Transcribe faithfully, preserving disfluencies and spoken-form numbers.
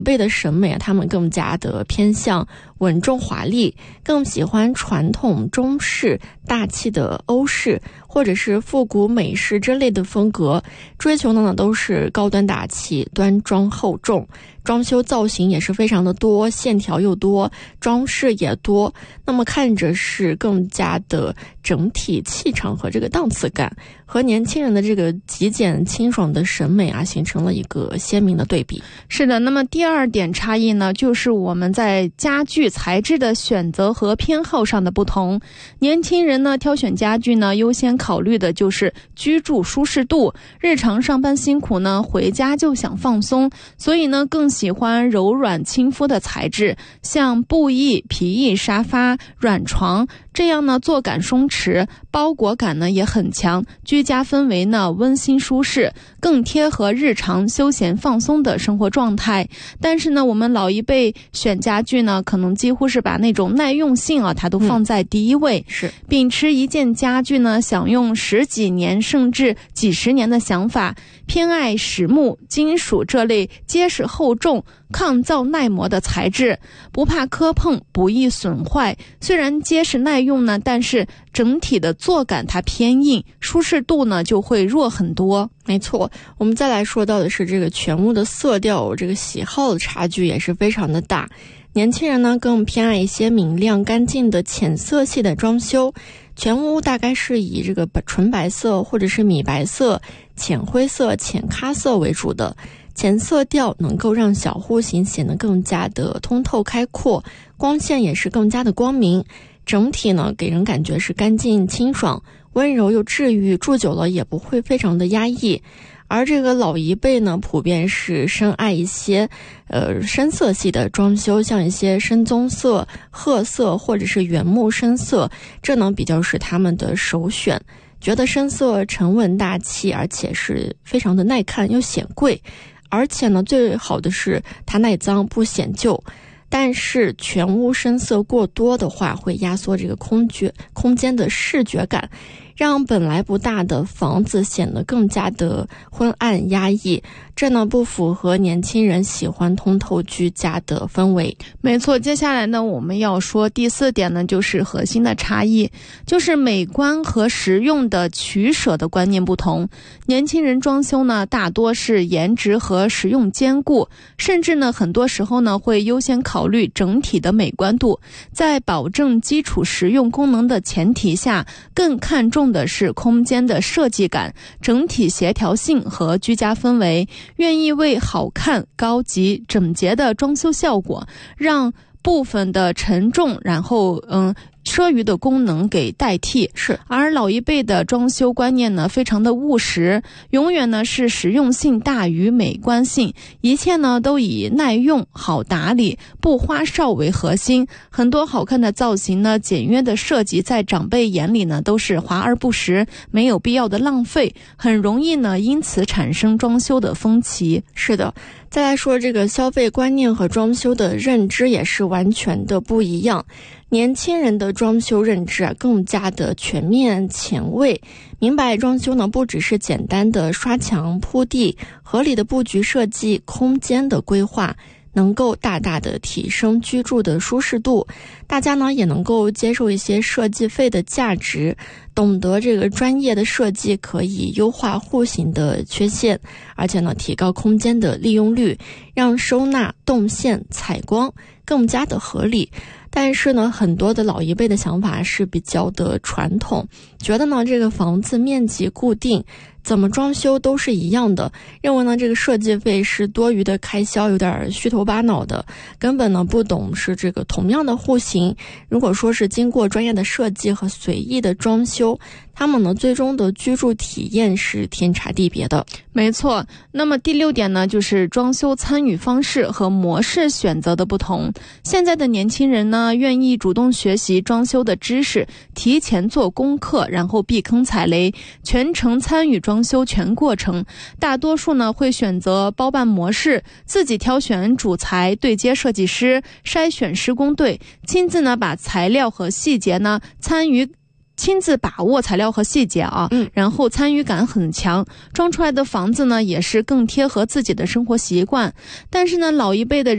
辈的审美啊，他们更加的偏向稳重华丽，更喜欢传统中式大气的欧式或者是复古美式之类的风格，追求的呢都是高端大气、端庄厚重，装修造型也是非常的多，线条又多，装饰也多，那么看着是更加的整体气场和这个档次感，和年轻人的这个极简清爽的审美啊，形成了一个鲜明的对比。 是的，那么第二点差异呢，就是我们在家具材质的选择和偏好上的不同。年轻人呢，挑选家具呢，优先考虑的就是居住舒适度，日常上班辛苦呢，回家就想放松，所以呢，更喜欢柔软亲肤的材质，像布艺、皮艺沙发、软床，这样呢，坐感松弛，包裹感呢也很强，居家氛围呢温馨舒适，更贴合日常休闲放松的生活状态。但是呢，我们老一辈选家具呢，可能几乎是把那种耐用性啊，它都放在第一位， 嗯、是秉持一件家具呢，想用十几年甚至几十年的想法，偏爱实木、金属这类结实厚重、抗造耐磨的材质，不怕磕碰，不易损坏。虽然结实耐用呢，但是整体的坐感它偏硬，舒适度呢就会弱很多。 没错，我们再来说到的是这个全屋的色调，这个喜好的差距也是非常的大。年轻人呢更偏爱一些明亮干净的浅色系的装修，全屋大概是以这个纯白色或者是米白色、浅灰色、浅咖色为主的。浅色调能够让小户型显得更加的通透开阔，光线也是更加的光明，整体呢给人感觉是干净清爽，温柔又治愈，住久了也不会非常的压抑。而这个老一辈呢，普遍是深爱一些呃深色系的装修，像一些深棕色、褐色或者是原木深色，这呢比较是他们的首选。觉得深色沉稳大气，而且是非常的耐看又显贵，而且呢最好的是它耐脏不显旧。但是全屋深色过多的话，会压缩这个空觉空间的视觉感，让本来不大的房子显得更加的昏暗压抑，这呢不符合年轻人喜欢通透居家的氛围。 没错，接下来呢我们要说第四点呢，就是核心的差异，就是美观和实用的取舍的观念不同。年轻人装修呢大多是颜值和实用兼顾，甚至呢很多时候呢会优先考虑整体的美观度，在保证基础实用功能的前提下，更看重的是空间的设计感、整体协调性和居家氛围，愿意为好看、高级、整洁的装修效果，让部分的沉重然后嗯奢余的功能给代替。 是， 而老一辈的装修观念呢非常的务实，永远呢是实用性大于美观性，一切呢都以耐用、好打理、不花哨为核心。很多好看的造型呢、简约的设计，在长辈眼里呢都是华而不实，没有必要的浪费，很容易呢因此产生装修的分歧。 是的，再来说这个消费观念和装修的认知也是完全的不一样。年轻人的装修认知啊更加的全面前卫，明白装修呢不只是简单的刷墙铺地，合理的布局设计、空间的规划，能够大大的提升居住的舒适度。大家呢也能够接受一些设计费的价值，懂得这个专业的设计可以优化户型的缺陷，而且呢提高空间的利用率，让收纳、动线、采光更加的合理。但是呢，很多的老一辈的想法是比较的传统，觉得呢这个房子面积固定，怎么装修都是一样的，认为呢这个设计费是多余的开销，有点虚头巴脑的，根本呢不懂是这个同样的户型，如果说是经过专业的设计和随意的装修，他们呢最终的居住体验是天差地别的。 没错，那么第六点呢，就是装修参与方式和模式选择的不同。现在的年轻人呢，愿意主动学习装修的知识，提前做功课，然后避坑踩雷，全程参与装修全过程。大多数呢会选择包办模式，自己挑选主材，对接设计师，筛选施工队，亲自呢把材料和细节呢参与亲自把握材料和细节啊， 嗯， 然后参与感很强，装出来的房子呢也是更贴合自己的生活习惯。但是呢，老一辈的